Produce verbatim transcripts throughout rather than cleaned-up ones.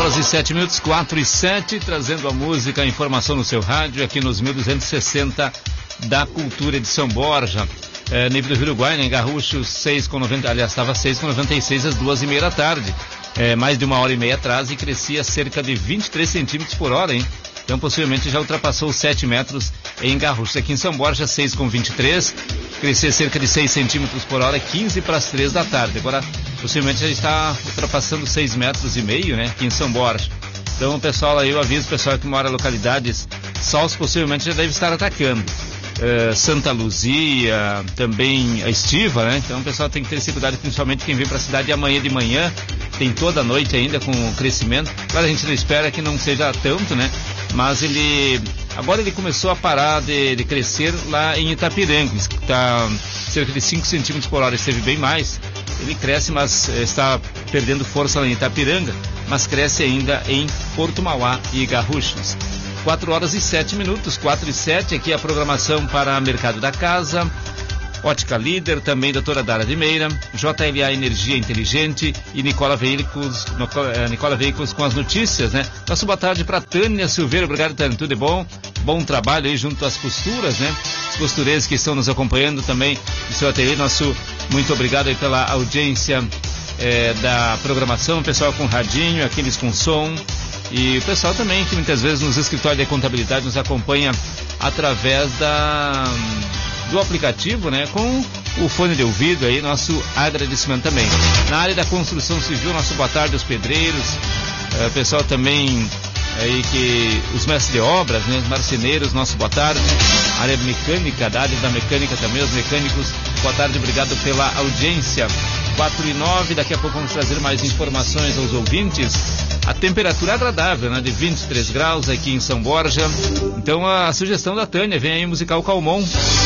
horas e sete minutos, quatro e sete, trazendo a música, a informação no seu rádio, aqui nos mil duzentos e sessenta da Cultura de São Borja. É, nível do Uruguai, né, em Garrucho, seis com noventa, aliás, estava seis com noventa e seis às duas e meia da tarde. É, mais de uma hora e meia atrás e crescia cerca de vinte e três centímetros por hora, hein? Então, possivelmente já ultrapassou os sete metros em Garrucho. Aqui em São Borja, seis com vinte e três, crescia cerca de seis centímetros por hora, quinze para as três da tarde. Agora, possivelmente já está ultrapassando seis metros e meio, né, aqui em São Borja. Então, o pessoal aí, eu aviso o pessoal que mora em localidades, Sols possivelmente já deve estar atacando. Uh, Santa Luzia, também a Estiva, né? Então o pessoal tem que ter esse cuidado, principalmente quem vem para a cidade amanhã de manhã, tem toda a noite ainda com o crescimento. Claro, a gente não espera que não seja tanto, né? Mas ele, agora ele começou a parar de, de crescer lá em Itapiranga, que está cerca de cinco centímetros por hora, esteve bem mais. Ele cresce, mas está perdendo força lá em Itapiranga, mas cresce ainda em Porto Mauá e Garruchos. quatro horas e sete minutos, quatro e sete, aqui a programação para Mercado da Casa, Ótica Líder, também doutora Dara de Meira, J L A Energia Inteligente e Nicola Veículos, Nicola Veículos com as notícias, né? Nossa boa tarde para Tânia Silveira, obrigado Tânia, tudo é bom? Bom trabalho aí junto às costuras, né? Os costureiros que estão nos acompanhando também no seu ateliê, nosso muito obrigado aí pela audiência é, da programação, pessoal com radinho, aqueles com som. E o pessoal também que muitas vezes nos escritórios de contabilidade nos acompanha através da, do aplicativo, né? Com o fone de ouvido aí, nosso agradecimento também. Na área da construção civil, nosso boa tarde aos pedreiros, é, pessoal também aí que, os mestres de obras, né? Os marceneiros, nosso boa tarde. Área mecânica, da área da mecânica também, os mecânicos, boa tarde, obrigado pela audiência. quatro e nove, daqui a pouco vamos trazer mais informações aos ouvintes. A temperatura agradável, né, de vinte e três graus aqui em São Borja. Então a sugestão da Tânia, vem aí musical Calmon.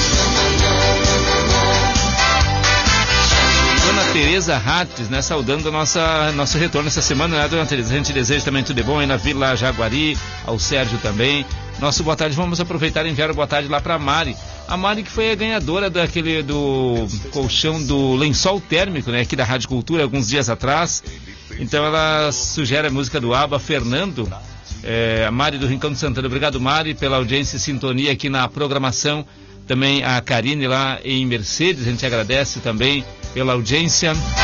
Dona Tereza Rates, né, saudando a nossa, nosso retorno essa semana, né, Dona Tereza? A gente deseja também tudo de bom aí na Vila Jaguari, ao Sérgio também. Nosso boa tarde, vamos aproveitar e enviar o boa tarde lá para a Mari. A Mari que foi a ganhadora daquele, do colchão do lençol térmico, né, aqui da Rádio Cultura, alguns dias atrás. Então ela sugere a música do ABBA, Fernando, é, a Mari do Rincão de Santana. Obrigado, Mari, pela audiência e sintonia aqui na programação. Também a Karine lá em Mercedes, a gente agradece também pela audiência.